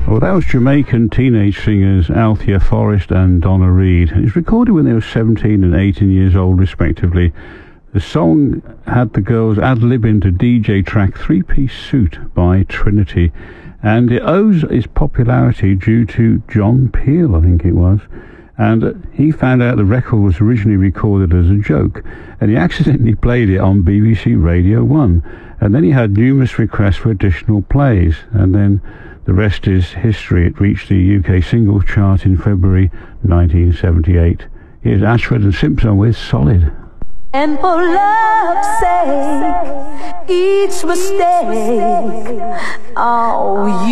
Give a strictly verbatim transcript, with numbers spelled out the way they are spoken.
Well, that was Jamaican teenage singers Althea Forrest and Donna Reed. It was recorded when they were seventeen and eighteen years old, respectively. The song had the girls ad-libbing to D J track Three Piece Suit by Trinity, and it owes its popularity due to John Peel, I think it was. And he found out the record was originally recorded as a joke, and he accidentally played it on B B C Radio one. And then he had numerous requests for additional plays, and then the rest is history. It reached the U K singles chart in February nineteen seventy-eight. Here's Ashford and Simpson with Solid. And for love's sake, each mistake, oh,